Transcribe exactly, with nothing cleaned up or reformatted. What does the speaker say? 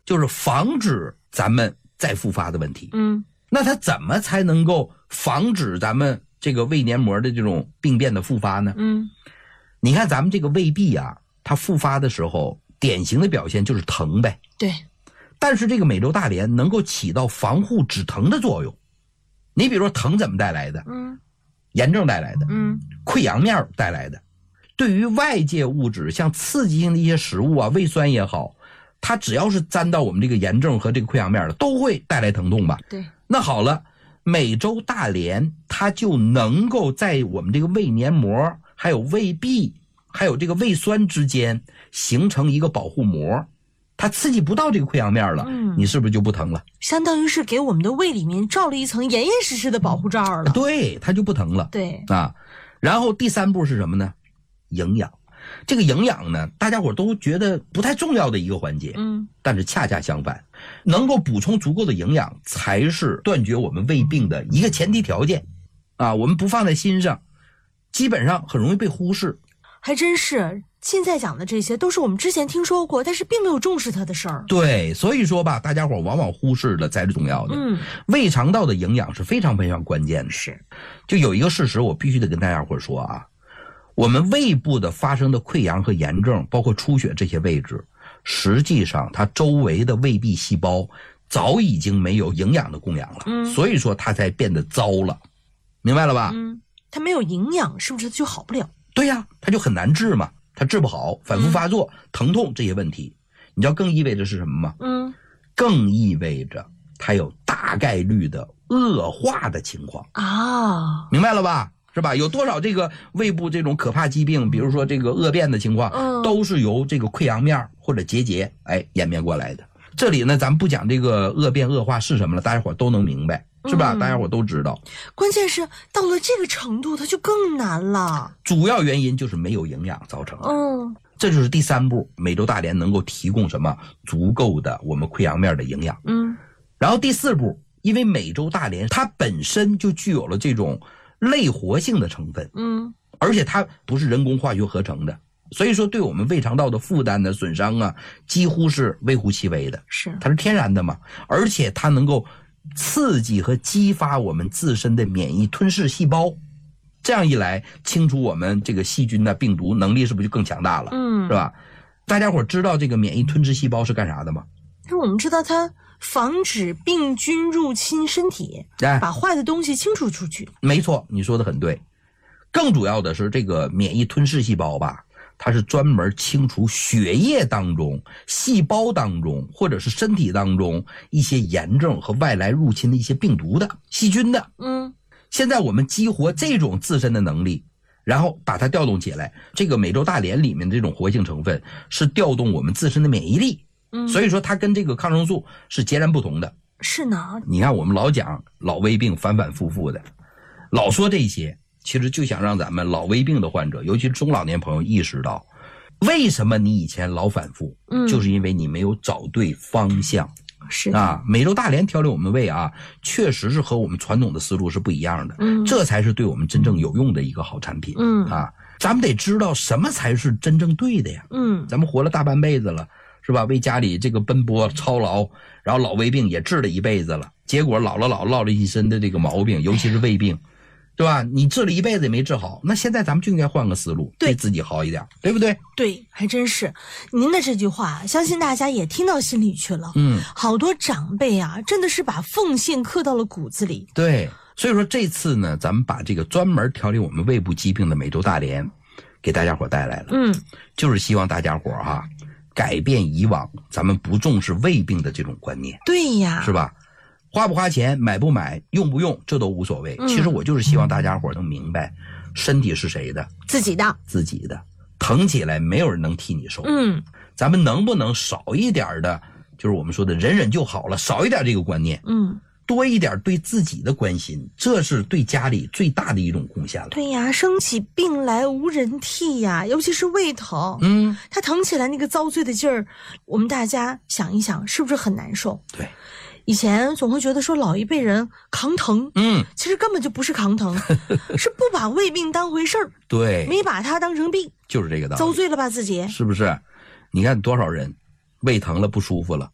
就是防止咱们再复发的问题。 嗯， 那它怎么才能够防止咱们这个胃黏膜的这种病变的复发呢？ 嗯， 你看咱们这个胃壁啊，它复发的时候，典型的表现就是疼呗。 对。 但是这个美洲大莲能够起到防护止疼的作用。你比如说疼怎么带来的？ 嗯， 炎症带来的， 嗯， 溃疡面带来的。对于外界物质，像刺激性的一些食物啊，胃酸也好，它只要是沾到我们这个炎症和这个溃疡面的，都会带来疼痛吧？ 对。 那好了，美洲大莲它就能够在我们这个胃黏膜、还有胃壁、还有这个胃酸之间形成一个保护膜，它刺激不到这个溃疡面了，嗯，你是不是就不疼了？ 相当于是给我们的胃里面罩了一层严严实实的保护罩了。 对，它就不疼了。 对啊，然后第三步是什么呢？营养。这个营养呢，大家伙都觉得不太重要的一个环节， 嗯， 但是恰恰相反，能够补充足够的营养，才是断绝我们胃病的一个前提条件。啊，我们不放在心上，基本上很容易被忽视。 还真是，现在讲的这些都是我们之前听说过，但是并没有重视它的事儿。 对，所以说吧，大家伙往往忽视了才是重要的。 嗯， 胃肠道的营养是非常非常关键的。 是， 就有一个事实，我必须得跟大家伙说啊，我们胃部的发生的溃疡和炎症，包括出血这些位置，实际上它周围的胃壁细胞早已经没有营养的供养了， 嗯， 所以说它才变得糟了，明白了吧？ 嗯，它没有营养，是不是就好不了？ 对呀，它就很难治嘛，它治不好，反复发作、嗯、疼痛这些问题，你知道更意味着是什么吗？ 嗯， 更意味着它有大概率的恶化的情况啊， 明白了吧？是吧？有多少这个胃部这种可怕疾病，比如说这个恶变的情况， 嗯， 都是由这个溃疡面或者结节哎演变过来的。这里呢，咱们不讲这个恶变恶化是什么了，大家伙都能明白，是吧？嗯、大家伙都知道。 关键是到了这个程度，它就更难了。 主要原因就是没有营养造成的。 嗯， 这就是第三步，美洲大莲能够提供什么足够的我们溃疡面的营养。 嗯， 然后第四步，因为美洲大莲它本身就具有了这种类活性的成分， 嗯， 而且它不是人工化学合成的，所以说对我们胃肠道的负担的损伤啊，几乎是微乎其微的。 是， 它是天然的嘛，而且它能够刺激和激发我们自身的免疫吞噬细胞，这样一来，清除我们这个细菌的病毒能力是不是就更强大了？ 嗯， 是吧？大家伙知道这个免疫吞噬细胞是干啥的吗？ 但是我们知道它防止病菌入侵身体， 哎， 把坏的东西清除出去。 没错，你说的很对。更主要的是这个免疫吞噬细胞吧，它是专门清除血液当中、细胞当中或者是身体当中一些炎症和外来入侵的一些病毒的、细菌的。 嗯， 现在我们激活这种自身的能力，然后把它调动起来。这个美洲大莲里面的这种活性成分是调动我们自身的免疫力。 嗯， 所以说它跟这个抗生素是截然不同的。 是呢， 你看我们老讲老胃病反反复复的，老说这些，其实就想让咱们老胃病的患者，尤其是中老年朋友意识到，为什么你以前老反复， 嗯， 就是因为你没有找对方向。 是啊，美洲大莲调理我们胃啊，确实是和我们传统的思路是不一样的。 嗯， 这才是对我们真正有用的一个好产品。 嗯啊，咱们得知道什么才是真正对的呀。 嗯， 咱们活了大半辈子了，是吧？为家里这个奔波操劳，然后老胃病也治了一辈子了，结果老了老落了一身的这个毛病，尤其是胃病，对吧？你治了一辈子也没治好，那现在咱们就应该换个思路，对自己好一点，对不对？ 对，还真是。您的这句话，相信大家也听到心里去了。 嗯， 好多长辈啊，真的是把奉献刻到了骨子里。 对，所以说这次呢，咱们把这个专门调理我们胃部疾病的美洲大莲给大家伙带来了。 嗯， 就是希望大家伙哈、啊。改变以往咱们不重视胃病的这种观念。 对呀， 是吧？花不花钱，买不买，用不用，这都无所谓。 嗯、 其实我就是希望大家伙能明白，身体是谁的？ 自己的， 自己的。疼起来没有人能替你受。 嗯， 咱们能不能少一点的，就是我们说的忍忍就好了，少一点这个观念。 嗯。 多一点对自己的关心，这是对家里最大的一种贡献了。 对呀，生起病来无人替呀，尤其是胃疼， 嗯， 它疼起来那个遭罪的劲儿，我们大家想一想，是不是很难受？ 对， 以前总会觉得说老一辈人扛疼， 嗯， 其实根本就不是扛疼，是不把胃病当回事儿， 对， 没把它当成病， 就是这个道理。 遭罪了吧自己？ 是不是？你看多少人胃疼了不舒服了，